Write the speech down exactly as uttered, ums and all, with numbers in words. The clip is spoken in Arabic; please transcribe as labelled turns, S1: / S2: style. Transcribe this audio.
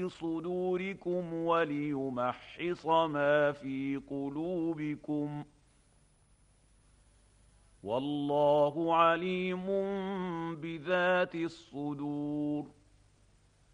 S1: صدوركم وليمحص ما في قلوبكم، والله عليم بذات الصدور.